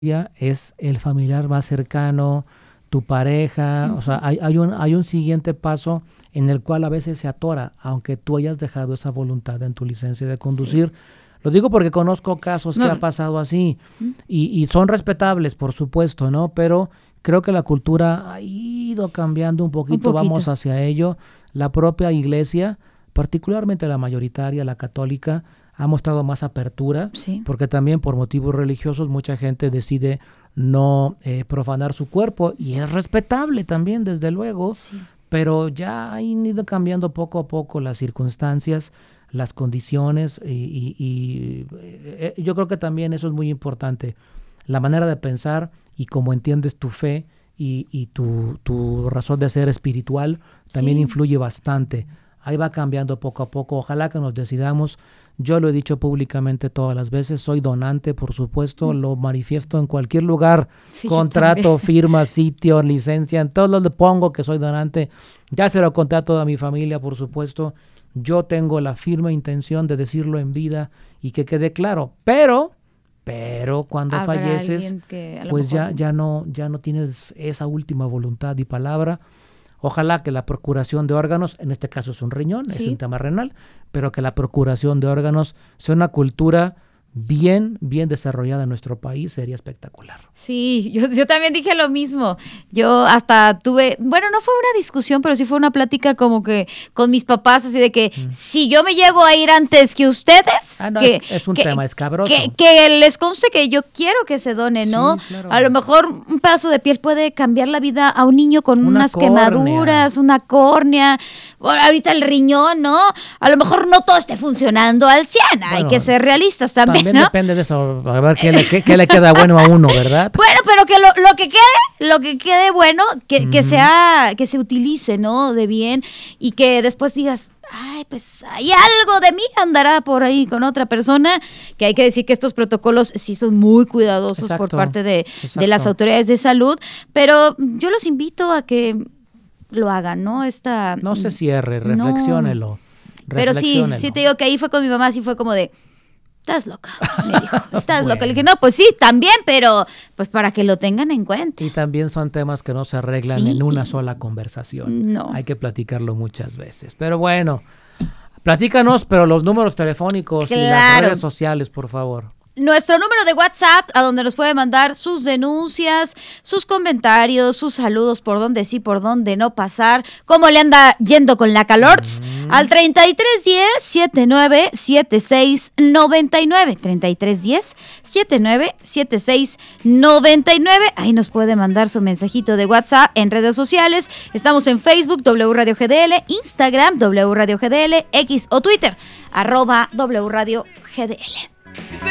es el familiar más cercano, tu pareja, o sea, hay un siguiente paso en el cual a veces se atora, aunque tú hayas dejado esa voluntad en tu licencia de conducir. Sí. Lo digo porque conozco casos que ha pasado así y son respetables, por supuesto, ¿no? Pero creo que la cultura ha ido cambiando un poquito, vamos hacia ello. La propia iglesia, particularmente la mayoritaria, la católica, ha mostrado más apertura, porque también por motivos religiosos mucha gente decide no profanar su cuerpo, y es respetable también, desde luego, pero ya han ido cambiando poco a poco las circunstancias, las condiciones, y yo creo que también eso es muy importante, la manera de pensar y cómo entiendes tu fe y tu razón de ser espiritual también influye bastante. Ahí va cambiando poco a poco. Ojalá que nos decidamos. Yo lo he dicho públicamente todas las veces. Soy donante, por supuesto. Lo manifiesto en cualquier lugar. Contrato, firma, sitio, licencia. En todos los le pongo que soy donante. Ya se lo conté a toda mi familia, por supuesto. Yo tengo la firme intención de decirlo en vida y que quede claro. Pero cuando falleces, pues ya no tienes esa última voluntad y palabra. Ojalá que la procuración de órganos, en este caso es un riñón, es un tema renal, pero que la procuración de órganos sea una cultura bien desarrollada en nuestro país, sería espectacular. Sí, yo también dije lo mismo. Yo hasta tuve, bueno, no fue una discusión, pero sí fue una plática como que con mis papás, así de que si yo me llego a ir antes que ustedes, es un tema escabroso. Que les conste que yo quiero que se done, ¿no? Sí, claro. A lo mejor un pedazo de piel puede cambiar la vida a un niño con unas quemaduras, una córnea, ahorita el riñón, ¿no? A lo mejor no todo esté funcionando al 100, hay que ser realistas también, ¿no? Depende de eso, a ver qué le queda bueno a uno, ¿verdad? Bueno, pero que lo que quede bueno, que se utilice, ¿no? De bien, y que después digas, ay, pues hay algo de mí andará por ahí con otra persona, que hay que decir que estos protocolos sí son muy cuidadosos por parte de las autoridades de salud, pero yo los invito a que lo hagan, ¿no? No se cierre, reflexiónelo. Pero sí te digo que ahí fue con mi mamá, sí fue como de, estás loca, me dijo, estás loca. Le dije, no, pues sí, también, pero pues para que lo tengan en cuenta. Y también son temas que no se arreglan en una sola conversación. No. Hay que platicarlo muchas veces. Pero bueno, platícanos, pero los números telefónicos y las redes sociales, por favor. Nuestro número de WhatsApp, a donde nos puede mandar sus denuncias, sus comentarios, sus saludos, por dónde sí, por dónde no pasar, cómo le anda yendo con la calor, al 3310-797699, 3310-797699, ahí nos puede mandar su mensajito de WhatsApp. En redes sociales, estamos en Facebook, W Radio GDL, Instagram, W Radio GDL, X o Twitter, @W Radio GDL.